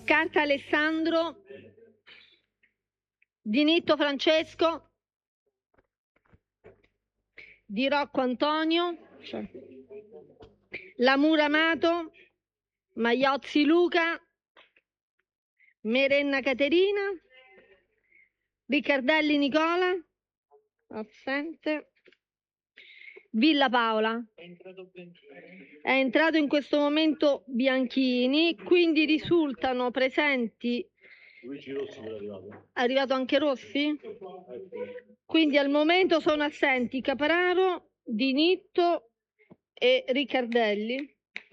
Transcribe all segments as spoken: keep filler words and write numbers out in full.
Scarta Alessandro, Di Nitto Francesco, Di Rocco Antonio, Lamura Amato, Maiozzi Luca, Merenna Caterina, Riccardelli Nicola, assente, Villa Paola. È entrato in questo momento Bianchini, quindi risultano presenti. Luigi Rossi è arrivato. È arrivato anche Rossi? Quindi al momento sono assenti Capararo, Di Nitto e Riccardelli.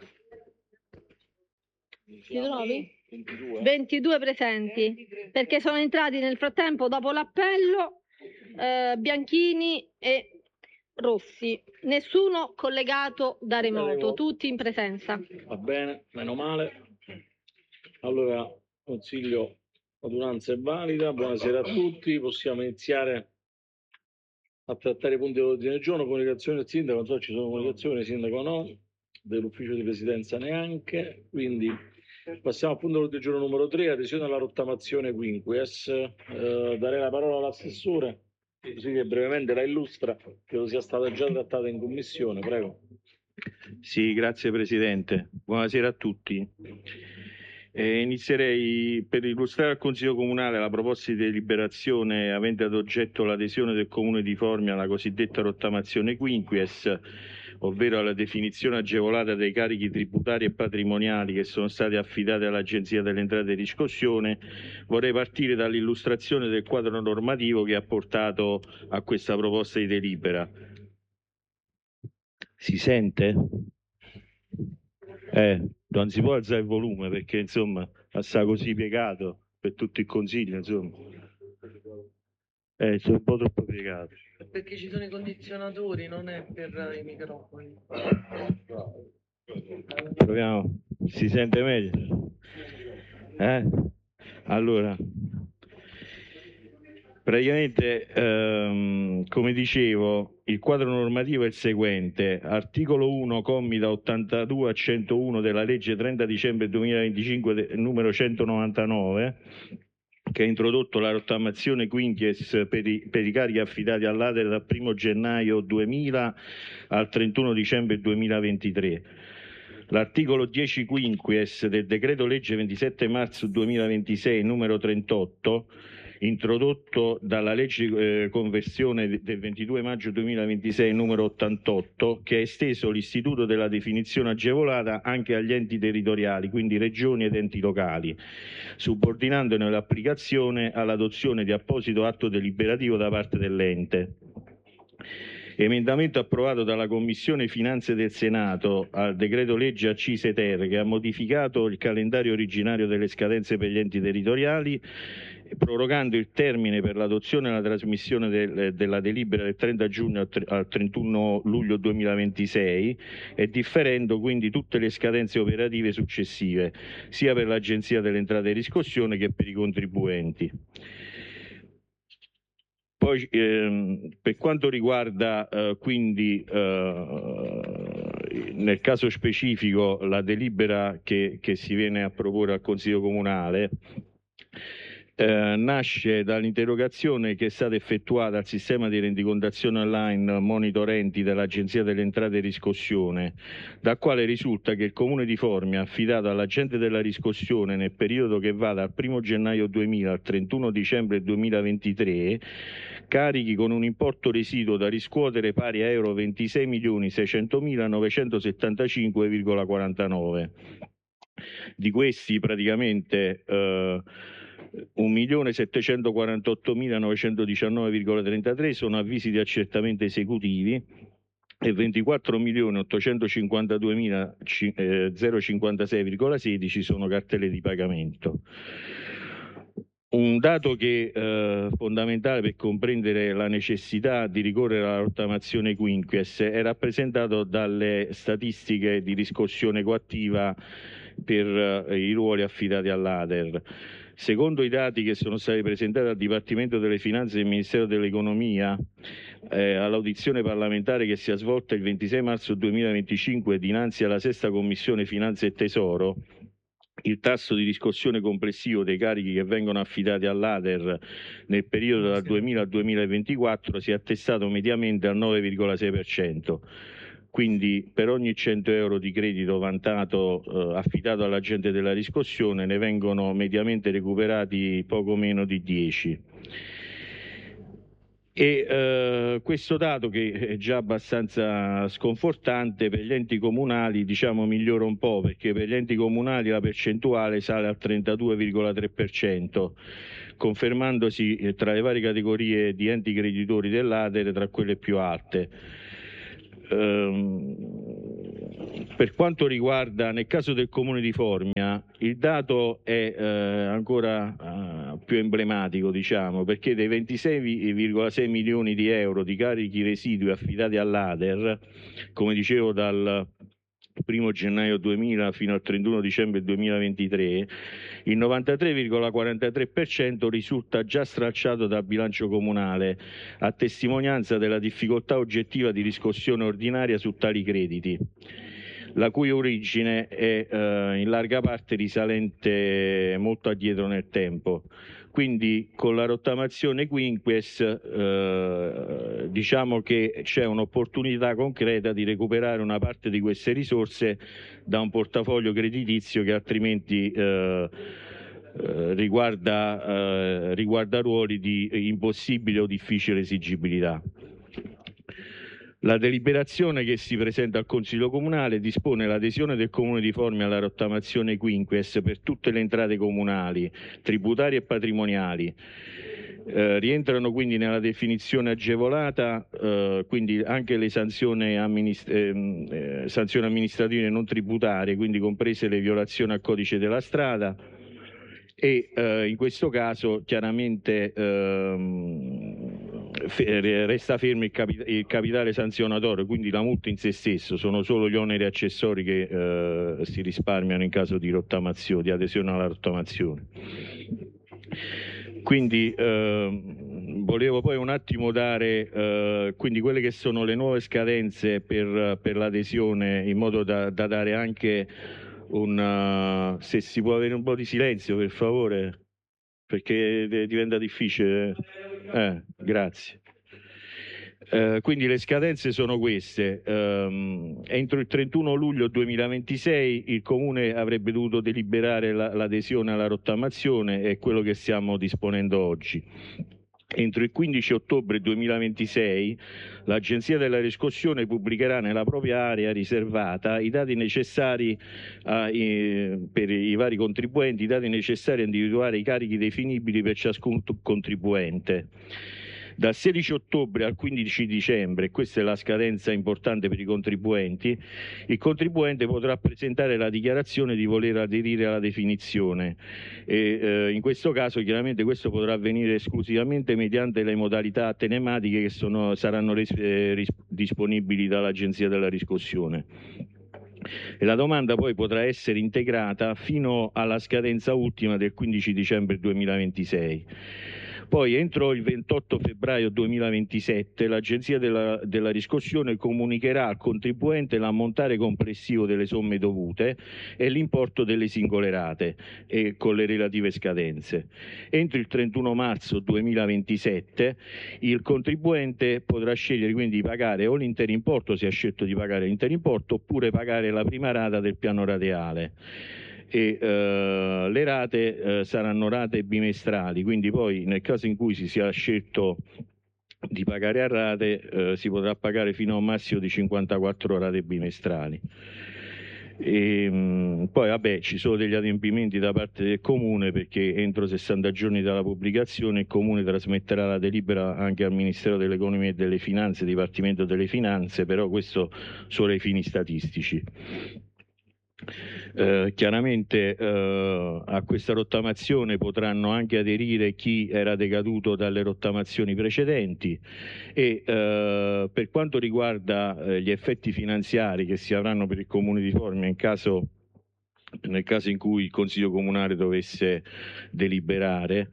Ti trovi? ventidue. ventidue presenti, perché sono entrati nel frattempo dopo l'appello eh, Bianchini e Rossi. Nessuno collegato da remoto, tutti in presenza. Va bene, meno male. Allora, consiglio, l'adunanza è valida. Buonasera a tutti. Possiamo iniziare a trattare i punti dell'ordine del giorno. Comunicazione del sindaco, non so se ci sono comunicazioni, il sindaco no, dell'ufficio di presidenza neanche, quindi passiamo al punto dell'ordine del giorno numero tre, adesione alla rottamazione Quinquies. Eh, darei la parola all'assessore, così che brevemente la illustra, credo sia stata già trattata in commissione, prego. Sì, grazie Presidente. Buonasera a tutti. Eh, inizierei per illustrare al Consiglio Comunale la proposta di deliberazione avente ad oggetto l'adesione del Comune di Formia alla cosiddetta rottamazione Quinquies, ovvero alla definizione agevolata dei carichi tributari e patrimoniali che sono stati affidati all'Agenzia delle Entrate e Riscossione. Vorrei partire dall'illustrazione del quadro normativo che ha portato a questa proposta di delibera. Si sente? Eh, non si può alzare il volume perché insomma sta così piegato per tutto il consiglio, insomma. Eh, sono un po' troppo piegato. Perché ci sono i condizionatori, non è per i microfoni. Proviamo, si sente meglio? Eh? Allora, praticamente, ehm, come dicevo, il quadro normativo è il seguente. Articolo uno, commi da ottantadue a centouno della legge trenta dicembre duemilaventicinque numero centonovantanove, che ha introdotto la rottamazione Quinquies per i, per i carichi affidati all'A D E R dal primo gennaio duemila al trentuno dicembre duemilaventitré. L'articolo dieci Quinquies del decreto legge ventisette marzo duemilaventisei numero trentotto, introdotto dalla legge eh, conversione del ventidue maggio duemilaventisei numero ottantotto, che ha esteso l'istituto della definizione agevolata anche agli enti territoriali, quindi regioni ed enti locali, subordinandone l'applicazione all'adozione di apposito atto deliberativo da parte dell'ente. Emendamento approvato dalla Commissione Finanze del Senato al decreto legge Accise Ter, che ha modificato il calendario originario delle scadenze per gli enti territoriali, prorogando il termine per l'adozione e la trasmissione del, della delibera del trenta giugno al trentuno luglio duemilaventisei e differendo quindi tutte le scadenze operative successive, sia per l'Agenzia delle Entrate e Riscossione che per i contribuenti. Poi ehm, per quanto riguarda eh, quindi eh, nel caso specifico la delibera che, che si viene a proporre al Consiglio Comunale, Eh, nasce dall'interrogazione che è stata effettuata al sistema di rendicontazione online Monitor Enti dell'Agenzia delle Entrate e Riscossione, da quale risulta che il Comune di Formia ha affidato all'agente della riscossione nel periodo che va dal primo gennaio duemila al trentuno dicembre duemilaventitré carichi con un importo residuo da riscuotere pari a euro ventisei milioni seicentomilanovecentosessantacinque virgola quarantanove. Di questi praticamente eh, un milione settecentoquarantottomilanovecentodiciannove virgola trentatré sono avvisi di accertamento esecutivi e ventiquattro milioni ottocentocinquantaduemilacinquantasei virgola sedici sono cartelle di pagamento. Un dato che è eh, fondamentale per comprendere la necessità di ricorrere alla rottamazione Quinquies è rappresentato dalle statistiche di riscossione coattiva per eh, i ruoli affidati all'A D E R. Secondo i dati che sono stati presentati al Dipartimento delle Finanze del Ministero dell'Economia eh, all'audizione parlamentare che si è svolta il ventisei marzo duemilaventicinque dinanzi alla sesta Commissione Finanze e Tesoro, il tasso di riscossione complessivo dei carichi che vengono affidati all'A D E R nel periodo dal duemila al duemilaventiquattro si è attestato mediamente al nove virgola sei per cento. Quindi per ogni cento euro di credito vantato eh, affidato all'agente della riscossione ne vengono mediamente recuperati poco meno di dieci. E eh, questo dato, che è già abbastanza sconfortante, per gli enti comunali diciamo migliora un po', perché per gli enti comunali la percentuale sale al trentadue virgola tre per cento, confermandosi tra le varie categorie di enti creditori dell'A D E R tra quelle più alte. Per quanto riguarda, nel caso del comune di Formia, il dato è eh, ancora eh, più emblematico, diciamo, perché dei ventisei virgola sei milioni di euro di carichi residui affidati all'A D E R, come dicevo dal primo gennaio duemila fino al trentuno dicembre duemilaventitré, il novantatré virgola quarantatré per cento risulta già stralciato dal bilancio comunale, a testimonianza della difficoltà oggettiva di riscossione ordinaria su tali crediti, la cui origine è eh, in larga parte risalente molto addietro nel tempo. Quindi con la rottamazione Quinques eh, diciamo che c'è un'opportunità concreta di recuperare una parte di queste risorse da un portafoglio creditizio che altrimenti eh, eh, riguarda, eh, riguarda ruoli di impossibile o difficile esigibilità. La deliberazione che si presenta al Consiglio Comunale dispone l'adesione del Comune di Formia alla rottamazione Quinques per tutte le entrate comunali, tributarie e patrimoniali. Eh, rientrano quindi nella definizione agevolata eh, quindi anche le sanzioni, amminist- eh, sanzioni amministrative non tributarie, quindi comprese le violazioni al codice della strada, e eh, in questo caso chiaramente ehm, resta fermo il, capi- il capitale sanzionatorio, quindi la multa in se stesso, sono solo gli oneri accessori che eh, si risparmiano in caso di rottamazione, di adesione alla rottamazione. Quindi eh, volevo poi un attimo dare eh, quindi quelle che sono le nuove scadenze per, per l'adesione, in modo da, da dare anche un, se si può avere un po' di silenzio per favore, perché diventa difficile. Eh, grazie. Eh, quindi le scadenze sono queste. Um, entro il trentuno luglio duemilaventisei il Comune avrebbe dovuto deliberare la, l'adesione alla rottamazione, è quello che stiamo disponendo oggi. Entro il quindici ottobre duemilaventisei l'Agenzia della riscossione pubblicherà nella propria area riservata i dati necessari a, eh, per i vari contribuenti, i dati necessari a individuare i carichi definibili per ciascun contribuente. Dal sedici ottobre al quindici dicembre, questa è la scadenza importante per i contribuenti, il contribuente potrà presentare la dichiarazione di voler aderire alla definizione e eh, in questo caso chiaramente questo potrà avvenire esclusivamente mediante le modalità telematiche che sono, saranno res- eh, ris- disponibili dall'Agenzia della riscossione. E la domanda poi potrà essere integrata fino alla scadenza ultima del quindici dicembre duemilaventisei. Poi entro il ventotto febbraio duemilaventisette l'Agenzia della, della riscossione comunicherà al contribuente l'ammontare complessivo delle somme dovute e l'importo delle singole rate e con le relative scadenze. Entro il trentuno marzo duemilaventisette il contribuente potrà scegliere quindi di pagare o l'intero importo, se ha scelto di pagare l'intero importo, oppure pagare la prima rata del piano rateale. E eh, le rate eh, saranno rate bimestrali, quindi poi nel caso in cui si sia scelto di pagare a rate eh, si potrà pagare fino a un massimo di cinquantaquattro rate bimestrali. E, mh, poi vabbè ci sono degli adempimenti da parte del Comune, perché entro sessanta giorni dalla pubblicazione il Comune trasmetterà la delibera anche al Ministero dell'Economia e delle Finanze, Dipartimento delle Finanze, però questo solo ai fini statistici. Eh, chiaramente eh, a questa rottamazione potranno anche aderire chi era decaduto dalle rottamazioni precedenti e eh, per quanto riguarda eh, gli effetti finanziari che si avranno per il Comune di Formia in caso nel caso in cui il Consiglio Comunale dovesse deliberare.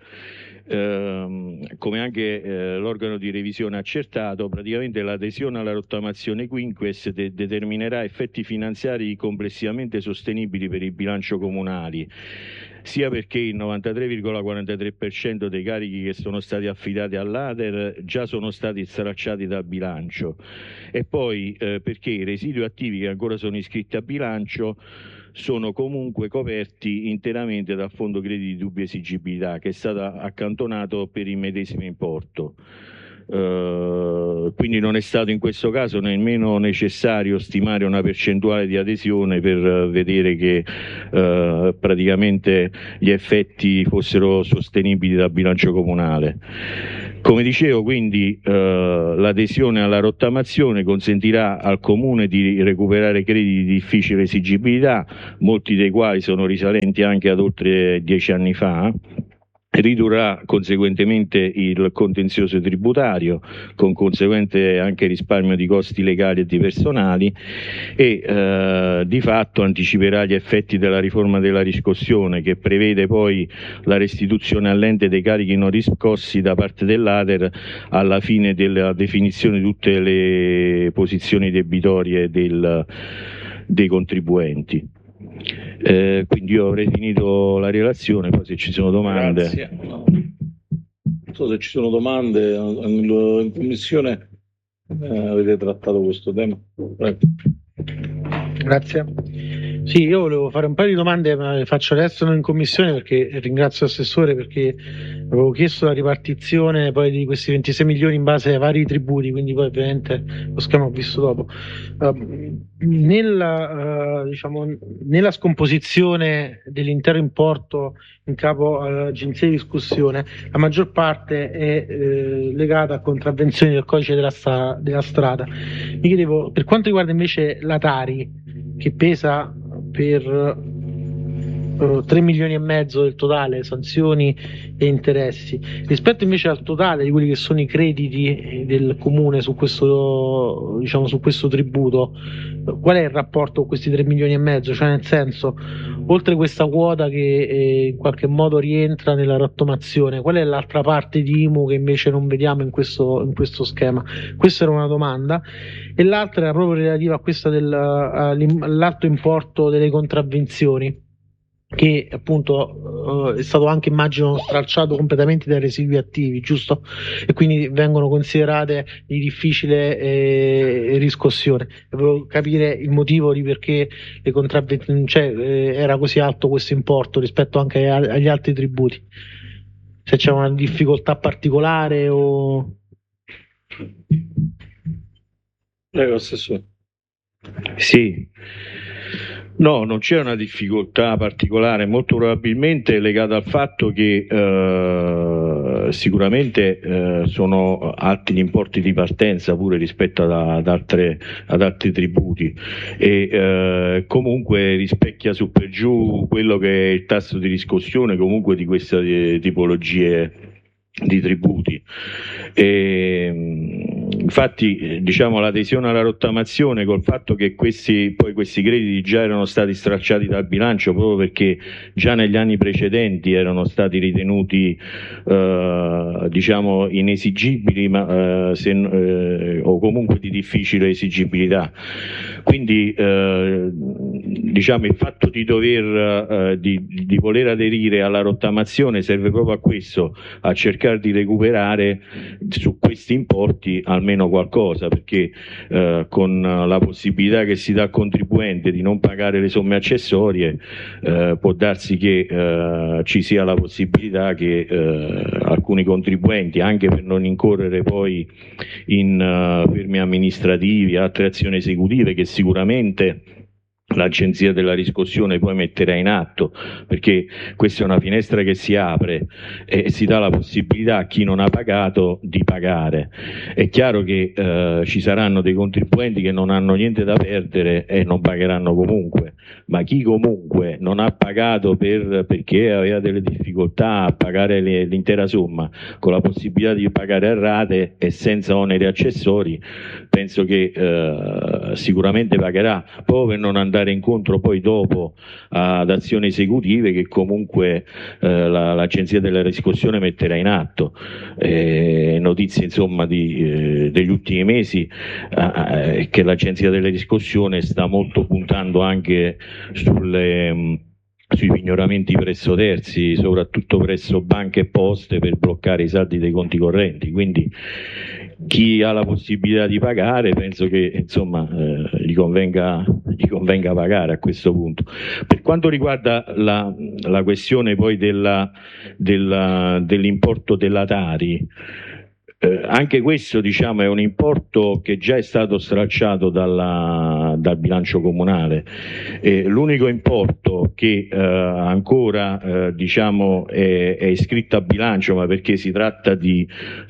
Ehm, come anche eh, l'organo di revisione ha accertato, praticamente l'adesione alla rottamazione quinques de- determinerà effetti finanziari complessivamente sostenibili per i bilanci comunali, sia perché il novantatré virgola quarantatré per cento dei carichi che sono stati affidati all'A D E R già sono stati stralciati dal bilancio, e poi eh, perché i residui attivi che ancora sono iscritti a bilancio sono comunque coperti interamente dal fondo crediti di dubbia esigibilità, che è stato accantonato per il medesimo importo. Uh, quindi non è stato in questo caso nemmeno necessario stimare una percentuale di adesione per uh, vedere che uh, praticamente gli effetti fossero sostenibili dal bilancio comunale. Come dicevo, quindi uh, l'adesione alla rottamazione consentirà al Comune di recuperare crediti di difficile esigibilità, molti dei quali sono risalenti anche ad oltre dieci anni fa. Ridurrà conseguentemente il contenzioso tributario, con conseguente anche risparmio di costi legali e di personali, e eh, di fatto anticiperà gli effetti della riforma della riscossione, che prevede poi la restituzione all'ente dei carichi non riscossi da parte dell'A D E R alla fine della definizione di tutte le posizioni debitorie del, dei contribuenti. Eh, quindi io avrei finito la relazione, poi se ci sono domande. Grazie. No. Non so se ci sono domande, in commissione eh, avete trattato questo tema. Prego. Grazie. Sì, io volevo fare un paio di domande, ma le faccio adesso in commissione, perché ringrazio l'assessore, perché avevo chiesto la ripartizione poi di questi ventisei milioni in base ai vari tributi, quindi poi ovviamente lo schema ho visto dopo. Uh, nella, uh, diciamo, nella scomposizione dell'intero importo in capo all'agenzia di discussione, la maggior parte è eh, legata a contravvenzioni del codice della, sta- della strada. Mi chiedevo, per quanto riguarda invece la Tari, che pesa per uh, tre milioni e mezzo del totale, sanzioni e interessi, rispetto invece al totale di quelli che sono i crediti del comune su questo, diciamo, su questo tributo, qual è il rapporto con questi tre milioni e mezzo? Cioè, nel senso, oltre questa quota che eh, in qualche modo rientra nella rottamazione, qual è l'altra parte di I M U che invece non vediamo in questo, in questo schema? Questa era una domanda. E l'altra era proprio relativa a questa del, all'alto importo delle contravvenzioni, che appunto uh, è stato anche, immagino, stralciato completamente dai residui attivi, giusto? E quindi vengono considerate di difficile eh, riscossione. E volevo capire il motivo di perché le contravvenzioni, cioè, eh, era così alto questo importo rispetto anche agli altri tributi. Se c'è una difficoltà particolare o... Prego, assessore. Sì. No, non c'è una difficoltà particolare, molto probabilmente legata al fatto che eh, sicuramente eh, sono alti gli importi di partenza pure rispetto ad, ad, altre, ad altri tributi, e eh, comunque rispecchia su per giù quello che è il tasso di riscossione comunque di queste tipologie di tributi. E, infatti, diciamo, l'adesione alla rottamazione, col fatto che questi, poi questi crediti già erano stati stralciati dal bilancio proprio perché già negli anni precedenti erano stati ritenuti eh, diciamo inesigibili, ma, eh, se, eh, o comunque di difficile esigibilità. Quindi eh, diciamo, il fatto di dover eh, di, di voler aderire alla rottamazione serve proprio a questo, a cercare di recuperare su questi importi almeno qualcosa, perché eh, con la possibilità che si dà al contribuente di non pagare le somme accessorie eh, può darsi che eh, ci sia la possibilità che eh, alcuni contribuenti, anche per non incorrere poi in uh, fermi amministrativi, altre azioni esecutive che sicuramente l'agenzia della riscossione poi metterà in atto, perché questa è una finestra che si apre e si dà la possibilità a chi non ha pagato di pagare. È chiaro che eh, ci saranno dei contribuenti che non hanno niente da perdere e non pagheranno comunque, ma chi comunque non ha pagato per, perché aveva delle difficoltà a pagare le, l'intera somma, con la possibilità di pagare a rate e senza oneri accessori, penso che eh, sicuramente pagherà, proprio per non andare incontro poi dopo ad azioni esecutive che comunque eh, la, l'Agenzia della riscossione metterà in atto. Eh, notizie insomma di, eh, degli ultimi mesi eh, che l'Agenzia della riscossione sta molto puntando anche sulle mh, sui pignoramenti presso terzi, soprattutto presso banche e poste, per bloccare i saldi dei conti correnti. Quindi chi ha la possibilità di pagare, penso che insomma eh, gli convenga, gli convenga pagare a questo punto. Per quanto riguarda la, la questione poi della, della, dell'importo della Tari, Eh, anche questo diciamo è un importo che già è stato stralciato dalla, dal bilancio comunale. Eh, l'unico importo che eh, ancora eh, diciamo è, è iscritto a bilancio, ma perché si tratta di,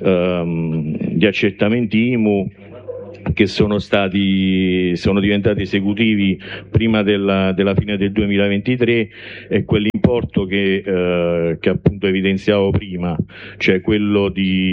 ehm, di accertamenti I M U che sono stati sono diventati esecutivi prima della, della fine del duemilaventitré, è quell'importo che, eh, che appunto evidenziavo prima, cioè quello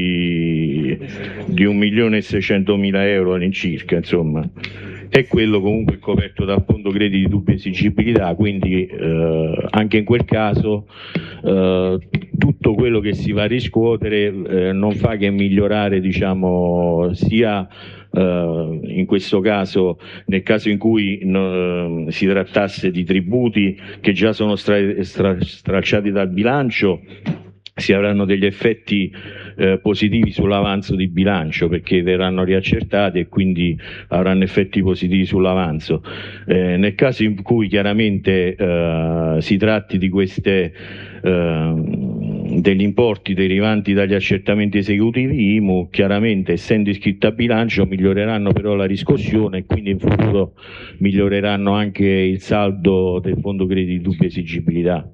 di, di un milione e seicentomila euro all'incirca, insomma. È quello comunque coperto dal fondo crediti di dubbia esigibilità, quindi eh, anche in quel caso eh, tutto quello che si va a riscuotere eh, non fa che migliorare, diciamo, sia Uh, in questo caso, nel caso in cui no, si trattasse di tributi che già sono stra- stra- stralciati dal bilancio, si avranno degli effetti eh, positivi sull'avanzo di bilancio, perché verranno riaccertati e quindi avranno effetti positivi sull'avanzo. Eh, nel caso in cui chiaramente eh, si tratti di queste eh, degli importi derivanti dagli accertamenti esecutivi I M U, chiaramente essendo iscritti a bilancio miglioreranno però la riscossione e quindi in futuro miglioreranno anche il saldo del fondo crediti di dubbia esigibilità.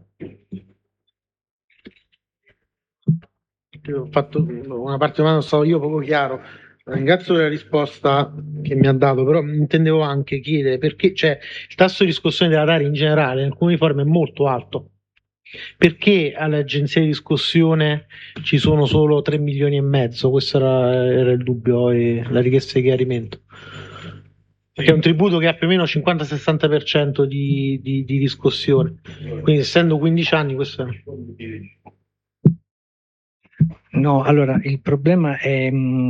Ho fatto una parte domanda, stavo io poco chiaro. Ringrazio della risposta che mi ha dato, però intendevo anche chiedere perché, cioè, il tasso di riscossione della Tari in generale in alcune forme è molto alto. Perché alle agenzie di riscossione ci sono solo tre milioni e mezzo? Questo era, era il dubbio e la richiesta di chiarimento. Perché è un tributo che ha più o meno cinquanta sessanta per cento di, di, di riscossione. Quindi essendo quindici anni questo è... No, allora il problema è,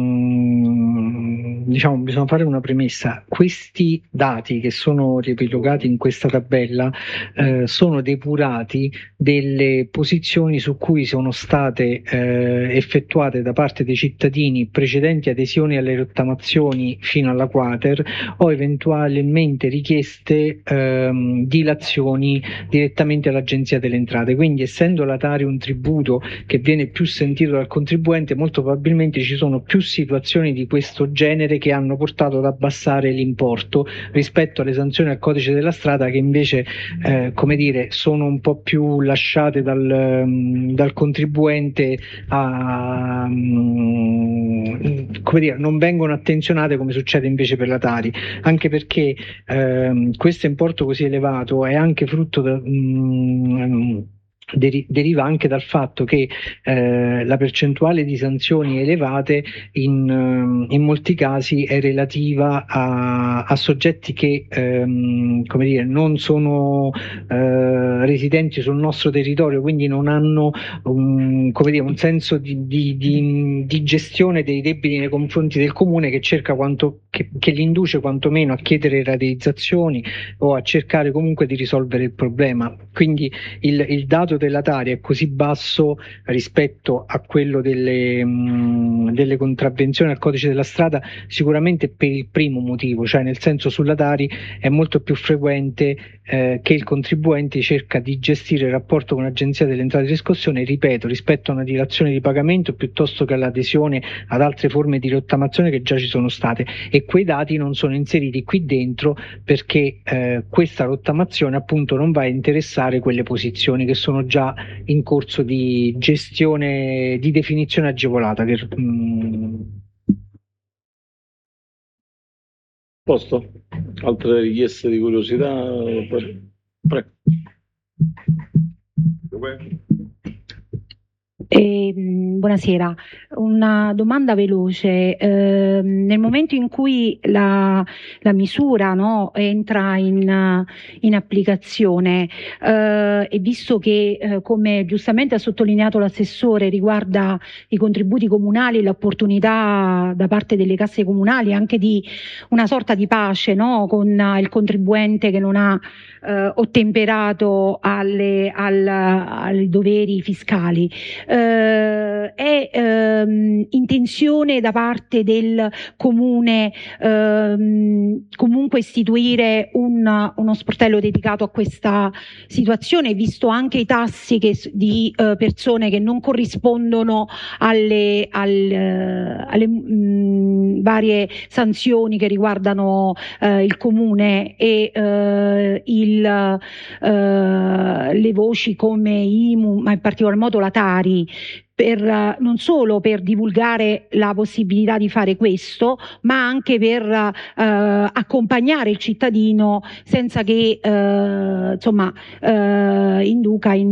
mh, diciamo, bisogna fare una premessa. Questi dati che sono riepilogati in questa tabella eh, sono depurati delle posizioni su cui sono state eh, effettuate da parte dei cittadini precedenti adesioni alle rottamazioni fino alla quater o eventualmente richieste ehm, dilazioni direttamente all'Agenzia delle Entrate. Quindi, essendo la Tari un tributo che viene più sentito dal contribuente, molto probabilmente ci sono più situazioni di questo genere che hanno portato ad abbassare l'importo rispetto alle sanzioni al codice della strada, che invece eh, come dire, sono un po' più lasciate dal, dal contribuente a, come dire, non vengono attenzionate come succede invece per la Tari, anche perché eh, questo importo così elevato è anche frutto da, mh, Deri- deriva anche dal fatto che eh, la percentuale di sanzioni elevate in, in molti casi è relativa a, a soggetti che ehm, come dire, non sono eh, residenti sul nostro territorio, quindi non hanno un, come dire, un senso di, di, di, di gestione dei debiti nei confronti del comune, che cerca quanto, che, che li induce quantomeno a chiedere rateizzazioni o a cercare comunque di risolvere il problema. Quindi il, il dato della Tari è così basso rispetto a quello delle, mh, delle contravvenzioni al codice della strada sicuramente per il primo motivo, cioè nel senso, sulla Tari è molto più frequente eh, che il contribuente cerca di gestire il rapporto con l'Agenzia delle Entrate e Riscossione, ripeto, rispetto a una dilazione di pagamento piuttosto che all'adesione ad altre forme di rottamazione che già ci sono state, e quei dati non sono inseriti qui dentro perché eh, questa rottamazione appunto non va a interessare quelle posizioni che sono già in corso di gestione, di definizione agevolata. Che, mh... Posto? Altre richieste di curiosità? Prego. Eh, buonasera, una domanda veloce. Eh, nel momento in cui la, la misura, no, entra in, in applicazione eh, e visto che eh, come giustamente ha sottolineato l'assessore riguarda i contributi comunali, l'opportunità da parte delle casse comunali anche di una sorta di pace, no, con il contribuente che non ha eh, ottemperato alle, al, ai doveri fiscali. Eh, è ehm, intenzione da parte del comune ehm, comunque istituire un, uno sportello dedicato a questa situazione, visto anche i tassi che, di eh, persone che non corrispondono alle, al, alle mh, varie sanzioni che riguardano eh, il comune e eh, il, eh, le voci come I M U, ma in particolar modo la Tari, per, non solo per divulgare la possibilità di fare questo, ma anche per eh, accompagnare il cittadino senza che eh, insomma, eh, induca in